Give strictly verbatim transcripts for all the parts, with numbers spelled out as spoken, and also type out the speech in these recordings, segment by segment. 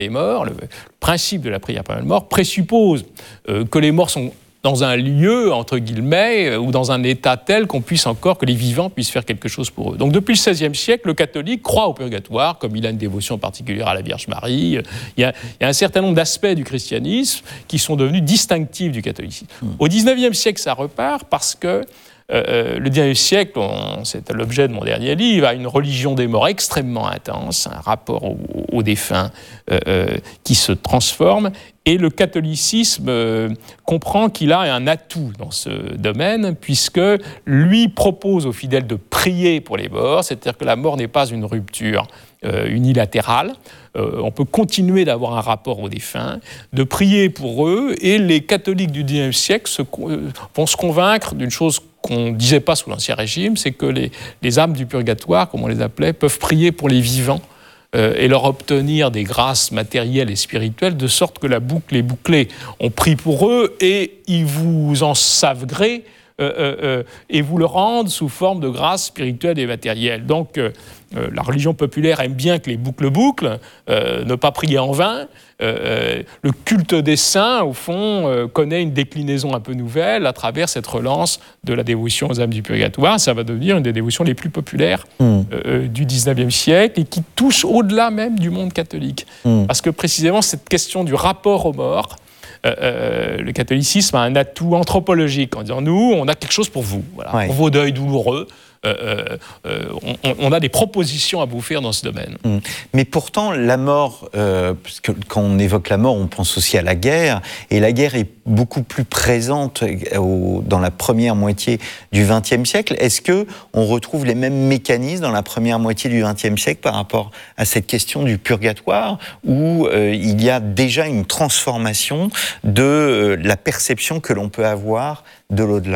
les morts, le principe de la prière pour les morts présuppose euh, que les morts sont dans un lieu, entre guillemets, ou dans un état tel qu'on puisse encore, que les vivants puissent faire quelque chose pour eux. Donc depuis le seizième siècle, le catholique croit au purgatoire, comme il a une dévotion particulière à la Vierge Marie. Il y a, il y a un certain nombre d'aspects du christianisme qui sont devenus distinctifs du catholicisme. Mmh. Au dix-neuvième siècle, ça repart parce que Euh, le dix-neuvième siècle, on, c'est l'objet de mon dernier livre, a une religion des morts extrêmement intense, un rapport aux, aux défunts euh, euh, qui se transforme, et le catholicisme euh, comprend qu'il a un atout dans ce domaine, puisque lui propose aux fidèles de prier pour les morts, c'est-à-dire que la mort n'est pas une rupture euh, unilatérale. Euh, on peut continuer d'avoir un rapport aux défunts, de prier pour eux, et les catholiques du dix-neuvième siècle se, euh, vont se convaincre d'une chose qu'on ne disait pas sous l'Ancien Régime, c'est que les, les âmes du purgatoire, comme on les appelait, peuvent prier pour les vivants euh, et leur obtenir des grâces matérielles et spirituelles, de sorte que la boucle est bouclée. On prie pour eux et ils vous en savent gré euh, euh, et vous le rendent sous forme de grâces spirituelles et matérielles. Donc, euh, euh, la religion populaire aime bien que les boucles bouclent, euh, ne pas prier en vain. Euh, le culte des saints, au fond, euh, connaît une déclinaison un peu nouvelle à travers cette relance de la dévotion aux âmes du purgatoire. Ça va devenir une des dévotions les plus populaires mmh. euh, du dix-neuvième siècle et qui touche au-delà même du monde catholique. Mmh. Parce que précisément, cette question du rapport aux morts, euh, euh, le catholicisme a un atout anthropologique en disant « nous, on a quelque chose pour vous, voilà, ouais. pour vos deuils douloureux ». Euh, euh, on, on a des propositions à vous faire dans ce domaine. Mmh. Mais pourtant, la mort, euh, parce que quand on évoque la mort, on pense aussi à la guerre, et la guerre est beaucoup plus présente au, dans la première moitié du vingtième siècle. Est-ce qu'on retrouve les mêmes mécanismes dans la première moitié du vingtième siècle par rapport à cette question du purgatoire, où euh, il y a déjà une transformation de euh, la perception que l'on peut avoir de l'au-delà ?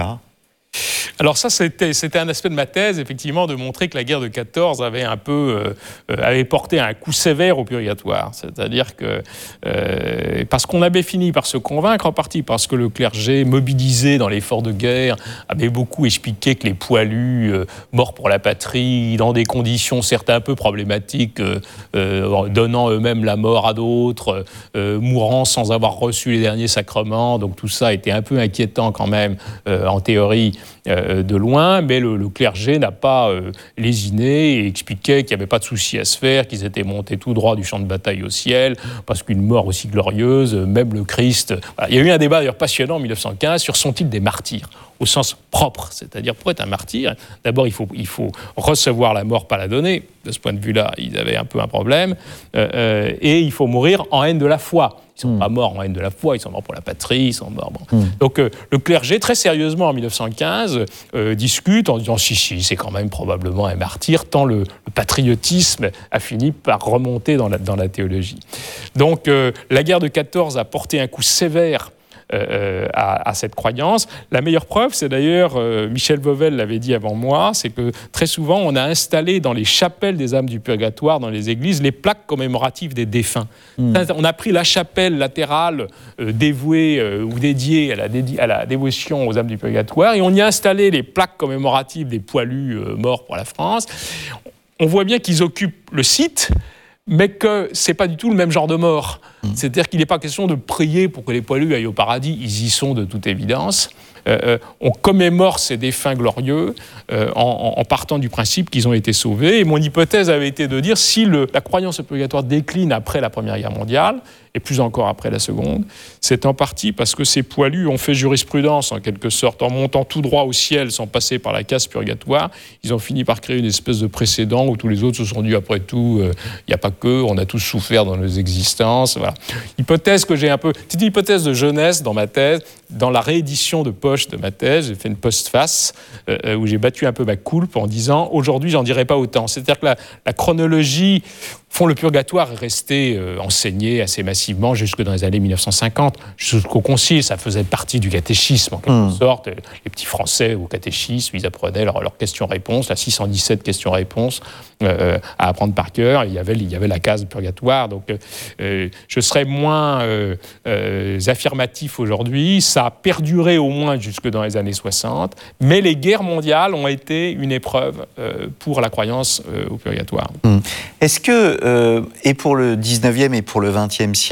Alors ça, c'était, c'était un aspect de ma thèse, effectivement, de montrer que la guerre de quatorze avait un peu, euh, avait porté un coup sévère au purgatoire. C'est-à-dire que, euh, parce qu'on avait fini par se convaincre, en partie parce que le clergé, mobilisé dans l'effort de guerre, avait beaucoup expliqué que les poilus, euh, morts pour la patrie, dans des conditions certes un peu problématiques, euh, euh, donnant eux-mêmes la mort à d'autres, euh, mourant sans avoir reçu les derniers sacrements, donc tout ça était un peu inquiétant quand même, euh, en théorie, Euh, de loin, mais le, le clergé n'a pas euh, lésiné et expliquait qu'il n'y avait pas de souci à se faire, qu'ils étaient montés tout droit du champ de bataille au ciel, parce qu'une mort aussi glorieuse, même le Christ... Voilà. Il y a eu un débat d'ailleurs passionnant en mille neuf cent quinze sur sont-ils des martyrs, au sens propre, c'est-à-dire pour être un martyr, d'abord il faut, il faut recevoir la mort, pas la donner. De ce point de vue-là, ils avaient un peu un problème, euh, euh, et il faut mourir en haine de la foi. Ils ne sont mmh. pas morts en haine de la foi, ils sont morts pour la patrie, ils sont morts... Bon. Mmh. Donc euh, le clergé, très sérieusement, en mille neuf cent quinze, euh, discute en disant « si, si, c'est quand même probablement un martyr », tant le, le patriotisme a fini par remonter dans la, dans la théologie. Donc euh, la guerre de quatorze a porté un coup sévère Euh, à, à cette croyance. La meilleure preuve, c'est d'ailleurs, euh, Michel Vauvel l'avait dit avant moi, c'est que très souvent, on a installé dans les chapelles des âmes du purgatoire, dans les églises, les plaques commémoratives des défunts. Mmh. On a pris la chapelle latérale euh, dévouée euh, ou dédiée à la, dédi- à la dévotion aux âmes du purgatoire, et on y a installé les plaques commémoratives des poilus euh, morts pour la France. On voit bien qu'ils occupent le site, mais que ce n'est pas du tout le même genre de mort. Mmh. C'est-à-dire qu'il n'est pas question de prier pour que les poilus aillent au paradis, ils y sont de toute évidence. Euh, on commémore ces défunts glorieux euh, en, en partant du principe qu'ils ont été sauvés. Et mon hypothèse avait été de dire si le, la croyance au purgatoire décline après la Première Guerre mondiale, et plus encore après la Seconde, c'est en partie parce que ces poilus ont fait jurisprudence, en quelque sorte, en montant tout droit au ciel sans passer par la case purgatoire. Ils ont fini par créer une espèce de précédent où tous les autres se sont dit, après tout, il euh, n'y a pas que, on a tous souffert dans nos existences. Voilà. Hypothèse que j'ai un peu... Petite hypothèse de jeunesse dans ma thèse, dans la réédition de poche de ma thèse, j'ai fait une postface euh, où j'ai battu un peu ma coulpe en disant, aujourd'hui, j'en dirai pas autant. C'est-à-dire que la, la chronologie... Fond, le purgatoire est resté euh, enseigné assez massivement jusque dans les années mille neuf cent cinquante, jusqu'au Concile. Ça faisait partie du catéchisme, en quelque mmh. sorte. Les petits Français au catéchisme, ils apprenaient leurs leur questions-réponses, la six cent dix-sept questions-réponses euh, à apprendre par cœur. Il y avait, il y avait la case purgatoire. Donc, euh, je serais moins euh, euh, affirmatif aujourd'hui. Ça a perduré au moins jusque dans les années soixante. Mais les guerres mondiales ont été une épreuve euh, pour la croyance euh, au purgatoire. Mmh. Est-ce que euh, et pour le dix-neuvième et pour le vingtième siècle,